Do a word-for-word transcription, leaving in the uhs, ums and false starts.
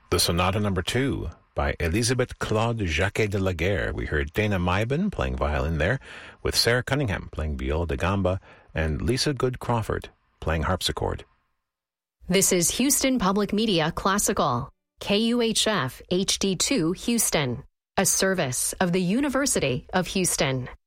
The Sonata Number Two by Elisabeth Claude Jacquet de la Guerre. We heard Dana Meiben playing violin there, with Sarah Cunningham playing viola da gamba, and Lisa Good Crawford playing harpsichord. This is Houston Public Media Classical, K U H F H D two Houston, a service of the University of Houston.